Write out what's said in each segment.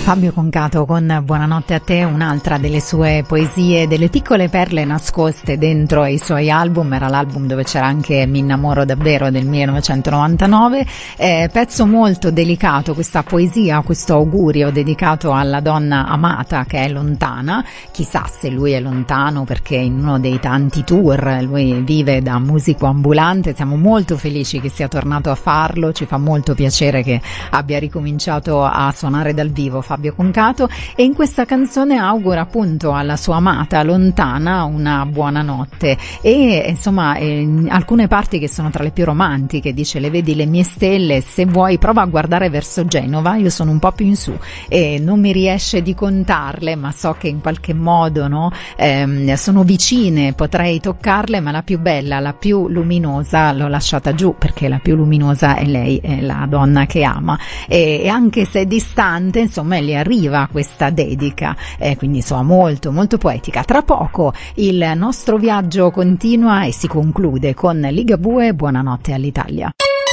Fabio Concato con Buonanotte a te, un'altra delle sue poesie, delle piccole perle nascoste dentro ai suoi album. Era l'album dove c'era anche Mi innamoro davvero del 1999, pezzo molto delicato, questa poesia, questo augurio dedicato alla donna amata che è lontana. Chissà se lui è lontano, perché in uno dei tanti tour lui vive da musico ambulante. Siamo molto felici che sia tornato a farlo, ci fa molto piacere che abbia ricominciato a suonare dal vivo Fabio Concato, e in questa canzone augura appunto alla sua amata lontana una buona notte, e insomma alcune parti che sono tra le più romantiche. Dice: le vedi le mie stelle, se vuoi prova a guardare verso Genova, io sono un po' più in su e non mi riesce di contarle, ma so che in qualche modo sono vicine, potrei toccarle, ma la più bella, la più luminosa l'ho lasciata giù, perché la più luminosa è lei, è la donna che ama, e anche se è distante, insomma, gli arriva questa dedica, quindi insomma molto molto poetica. Tra poco il nostro viaggio continua e si conclude con Ligabue, Buonanotte all'Italia.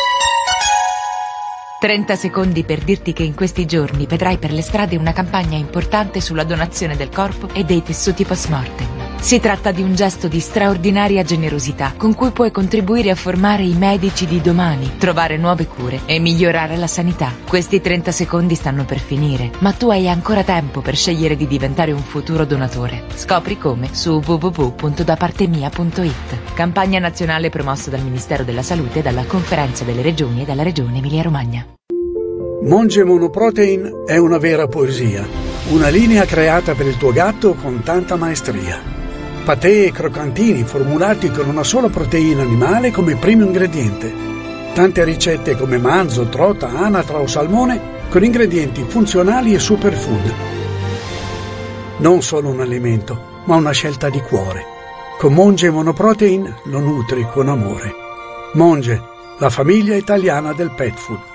30 secondi per dirti che in questi giorni vedrai per le strade una campagna importante sulla donazione del corpo e dei tessuti post-mortem. Si tratta di un gesto di straordinaria generosità con cui puoi contribuire a formare i medici di domani, trovare nuove cure e migliorare la sanità. Questi 30 secondi stanno per finire, ma tu hai ancora tempo per scegliere di diventare un futuro donatore. Scopri come su www.dapartemia.it. Campagna nazionale promossa dal Ministero della Salute e dalla Conferenza delle Regioni e dalla Regione Emilia-Romagna. Monge Monoprotein è una vera poesia, una linea creata per il tuo gatto con tanta maestria. Patè e croccantini formulati con una sola proteina animale come primo ingrediente. Tante ricette come manzo, trota, anatra o salmone con ingredienti funzionali e superfood. Non solo un alimento, ma una scelta di cuore. Con Monge Monoprotein lo nutri con amore. Monge, la famiglia italiana del pet food.